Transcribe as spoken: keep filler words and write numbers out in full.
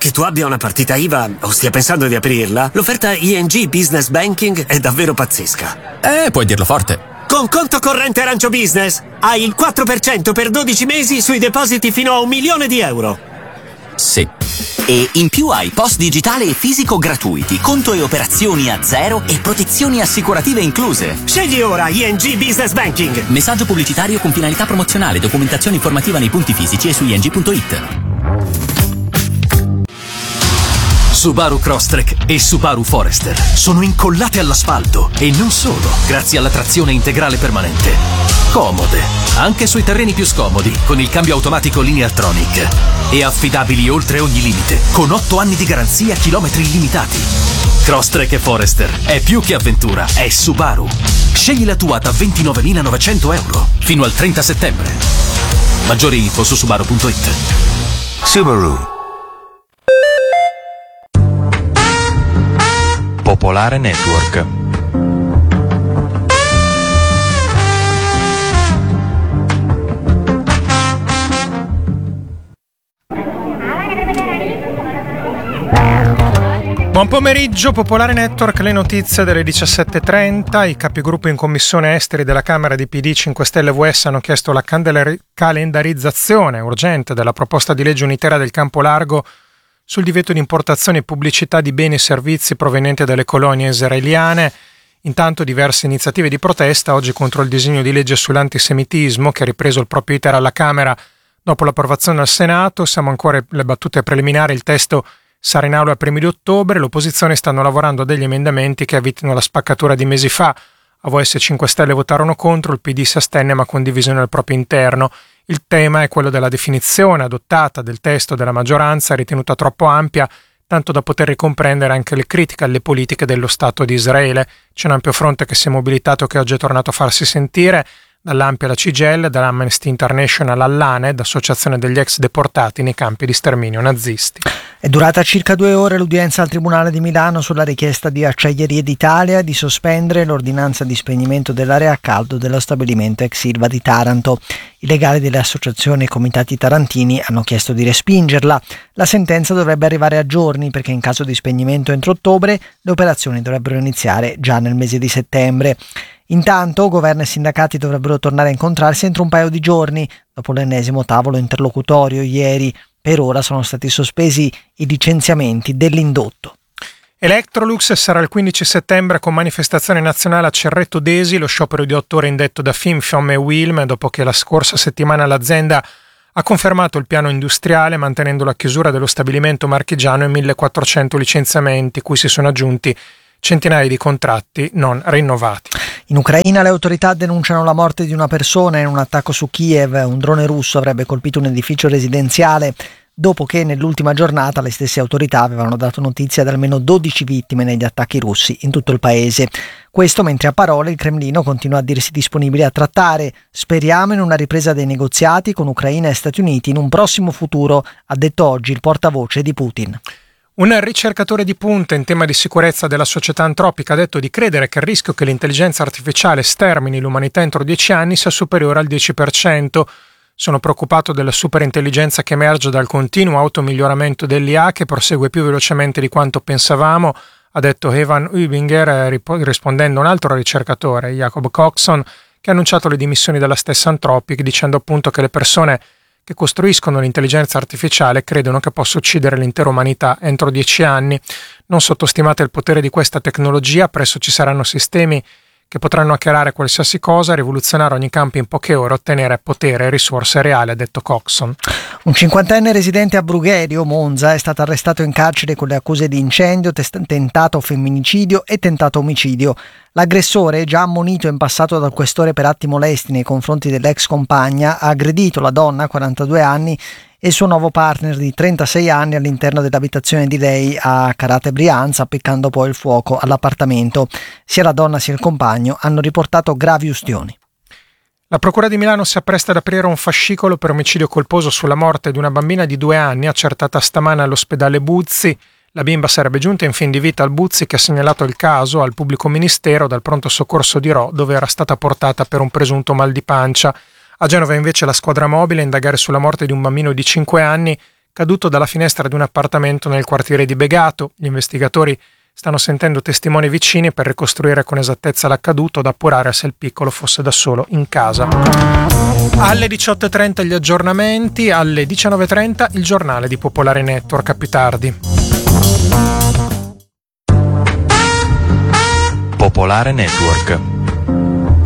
che tu abbia una partita I V A o stia pensando di aprirla, l'offerta I N G Business Banking è davvero pazzesca. Eh, puoi dirlo forte. Con conto corrente Arancio Business hai il quattro per cento per dodici mesi sui depositi fino a un milione di euro. Sì. E in più hai post digitale e fisico gratuiti, conto e operazioni a zero e protezioni assicurative incluse. Scegli ora I N G Business Banking. Messaggio pubblicitario con finalità promozionale, documentazione informativa nei punti fisici e su i n g punto i t. Subaru Crosstrek e Subaru Forester sono incollate all'asfalto e non solo, grazie alla trazione integrale permanente. Comode, anche sui terreni più scomodi, con il cambio automatico Lineartronic. E affidabili oltre ogni limite, con otto anni di garanzia a chilometri illimitati. Crosstrek e Forester è più che avventura, è Subaru. Scegli la tua da ventinovemilanovecento euro fino al trenta settembre. Maggiori info su subaru punto i t. Subaru. Popolare Network. Buon pomeriggio, Popolare Network, le notizie delle diciassette e trenta. I capigruppo in commissione esteri della Camera di P D, cinque Stelle e V S hanno chiesto la calendarizzazione urgente della proposta di legge unitaria del campo largo sul divieto di importazione e pubblicità di beni e servizi provenienti dalle colonie israeliane. Intanto diverse iniziative di protesta oggi contro il disegno di legge sull'antisemitismo che ha ripreso il proprio iter alla Camera dopo l'approvazione al Senato. Siamo ancora alle battute preliminari, il testo sarà in aula ai primi di ottobre. L'opposizione stanno lavorando a degli emendamenti che evitino la spaccatura di mesi fa. A V S e cinque Stelle votarono contro, il P D si astenne ma con divisione al proprio interno. Il tema è quello della definizione adottata del testo della maggioranza, ritenuta troppo ampia, tanto da poter ricomprendere anche le critiche alle politiche dello Stato di Israele. C'è un ampio fronte che si è mobilitato, che oggi è tornato a farsi sentire, dall'Ampia alla C G I L, dall'Amnesty International all'ANED, associazione degli ex deportati nei campi di sterminio nazisti. È durata circa due ore l'udienza al Tribunale di Milano sulla richiesta di Acciaierie d'Italia di sospendere l'ordinanza di spegnimento dell'area a caldo dello stabilimento ex Ilva di Taranto. I legali delle associazioni e comitati tarantini hanno chiesto di respingerla. La sentenza dovrebbe arrivare a giorni perché in caso di spegnimento entro ottobre le operazioni dovrebbero iniziare già nel mese di settembre. Intanto governo e sindacati dovrebbero tornare a incontrarsi entro un paio di giorni, dopo l'ennesimo tavolo interlocutorio ieri. Per ora sono stati sospesi i licenziamenti dell'indotto. Electrolux sarà il quindici settembre con manifestazione nazionale a Cerreto d'Esi, lo sciopero di otto ore indetto da Finfiom e Wilm, dopo che la scorsa settimana l'azienda ha confermato il piano industriale mantenendo la chiusura dello stabilimento marchigiano e millequattrocento licenziamenti, cui si sono aggiunti centinaia di contratti non rinnovati. In Ucraina le autorità denunciano la morte di una persona in un attacco su Kiev. Un drone russo avrebbe colpito un edificio residenziale, dopo che nell'ultima giornata le stesse autorità avevano dato notizia di almeno dodici vittime negli attacchi russi in tutto il paese. Questo mentre a parole il Cremlino continua a dirsi disponibile a trattare. Speriamo in una ripresa dei negoziati con Ucraina e Stati Uniti in un prossimo futuro, ha detto oggi il portavoce di Putin. Un ricercatore di punta in tema di sicurezza della società antropica ha detto di credere che il rischio che l'intelligenza artificiale stermini l'umanità entro dieci anni sia superiore al dieci per cento. Sono preoccupato della superintelligenza che emerge dal continuo automiglioramento dell'I A che prosegue più velocemente di quanto pensavamo, ha detto Evan Hubinger rispondendo a un altro ricercatore, Jacob Coxon, che ha annunciato le dimissioni dalla stessa Anthropic, dicendo appunto che le persone che costruiscono l'intelligenza artificiale credono che possa uccidere l'intera umanità entro dieci anni. Non sottostimate il potere di questa tecnologia, presto ci saranno sistemi che potranno hackerare qualsiasi cosa, rivoluzionare ogni campo in poche ore, ottenere potere e risorse reali, ha detto Coxon. Un cinquantenne residente a Brugherio, Monza, è stato arrestato in carcere con le accuse di incendio, test- tentato femminicidio e tentato omicidio. L'aggressore, già ammonito in passato dal questore per atti molesti nei confronti dell'ex compagna, ha aggredito la donna, quarantadue anni, e il suo nuovo partner di trentasei anni all'interno dell'abitazione di lei a Carate Brianza, appiccando poi il fuoco all'appartamento. Sia la donna sia il compagno hanno riportato gravi ustioni. La Procura di Milano si appresta ad aprire un fascicolo per omicidio colposo sulla morte di una bambina di due anni accertata stamane all'ospedale Buzzi. La bimba sarebbe giunta in fin di vita al Buzzi, che ha segnalato il caso al pubblico ministero dal pronto soccorso di Rho, dove era stata portata per un presunto mal di pancia. A Genova invece la squadra mobile a indagare sulla morte di un bambino di cinque anni caduto dalla finestra di un appartamento nel quartiere di Begato. Gli investigatori stanno sentendo testimoni vicini per ricostruire con esattezza l'accaduto, da appurare se il piccolo fosse da solo in casa. Alle diciotto e trenta gli aggiornamenti, alle diciannove e trenta il giornale di Popolare Network. A più tardi. Popolare Network.